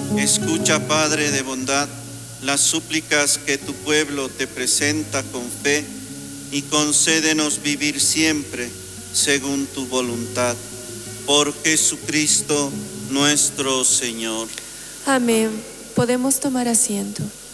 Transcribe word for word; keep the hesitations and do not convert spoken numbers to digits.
Escucha, Padre de bondad, las súplicas que tu pueblo te presenta con fe y concédenos vivir siempre según tu voluntad. Por Jesucristo nuestro Señor. Amén. Podemos tomar asiento.